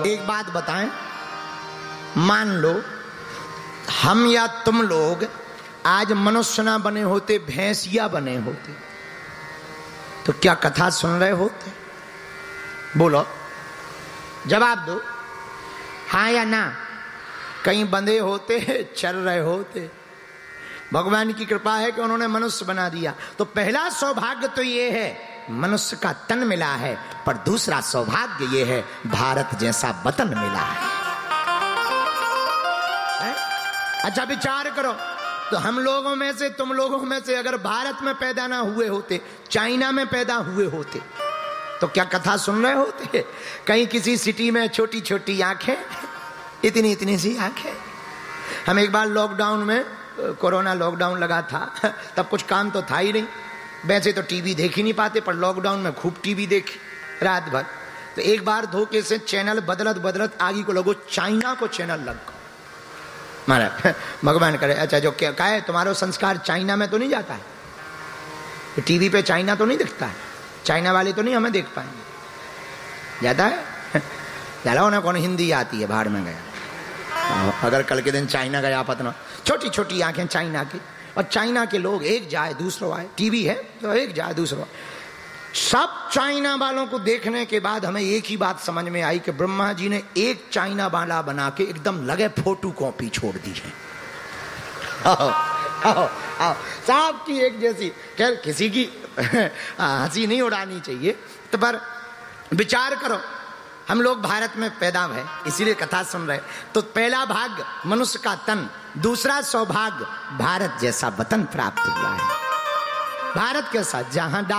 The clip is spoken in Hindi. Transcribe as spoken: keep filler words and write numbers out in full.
एक बात बताएं, मान लो हम या तुम लोग आज मनुष्य ना बने होते, भैंसिया बने होते, तो क्या कथा सुन रहे होते? बोलो, जवाब दो, हाँ या ना। कहीं बंधे होते, चल रहे होते। भगवान की कृपा है कि उन्होंने मनुष्य बना दिया। तो पहला सौभाग्य तो ये है मनुष्य का तन मिला है, पर दूसरा सौभाग्य ये है भारत जैसा वतन मिला है, है? अच्छा विचार करो, तो हम लोगों में से, तुम लोगों में से अगर भारत में पैदा ना हुए होते, चाइना में पैदा हुए होते, तो क्या कथा सुन रहे होते? कहीं किसी सिटी में छोटी छोटी आंखें, इतनी इतनी सी आंखें। हम एक बार लॉकडाउन में, कोरोना लॉकडाउन लगा था, तब कुछ काम तो था ही नहीं, वैसे तो टीवी देख ही नहीं पाते, पर लॉकडाउन में खूब टीवी देखी रात भर। तो एक बार धोखे से चैनल बदलत बदलत आगे को लगो चाइना को चैनल लग गो। महाराज भगवान करे, अच्छा जो क्या का है तुम्हारा संस्कार चाइना में तो नहीं जाता है, तो टीवी पे चाइना तो नहीं दिखता है, चाइना वाले तो नहीं हमें देख पाएंगे, जाता है? चलो ना, कौन हिंदी आती है, बाहर में गया। अगर कल के दिन चाइना गया पतना, छोटी छोटी आंखें चाइना की, और चाइना के लोग एक जाए दूसरों आए, टीवी है तो एक जाए दूसरों। सब चाइना वालों को देखने के बाद हमें एक ही बात समझ में आई कि ब्रह्मा जी ने एक चाइना वाला बना के एकदम लगे फोटो कॉपी छोड़ दी है। आओ आओ आओ, सब की एक जैसी। खैर किसी की हंसी नहीं उड़ानी चाहिए, तो पर विचार करो, हम लोग भारत में पैदा हुए, इसीलिए कथा सुन रहे। तो पहला भाग मनुष्य का तन, दूसरा सौभाग्य भारत जैसा वतन प्राप्त हुआ है। भारत कैसा, जहां